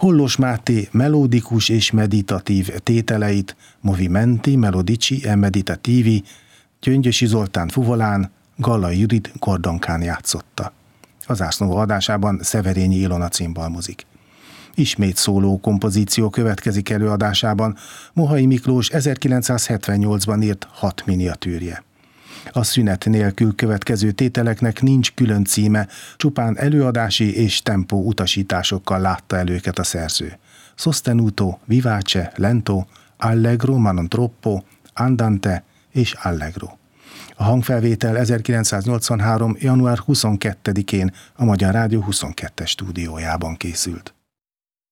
Hollós Máté melódikus és meditatív tételeit Movimenti Melodici e Meditativi Gyöngyösi Zoltán fuvolán, Galla Judit gordonkán játszotta. Az Ars Nova adásában Szeverényi Ilona cimbalmozik. Ismét szóló kompozíció következik előadásában, Mohai Miklós 1978-ban írt 6 miniatűrje. A szünet nélkül következő tételeknek nincs külön címe, csupán előadási és tempó utasításokkal látta el őket a szerző. Sostenuto, vivace, lento, allegro ma non troppo, andante és allegro. A hangfelvétel 1983. január 22-én a Magyar Rádió 22-es stúdiójában készült.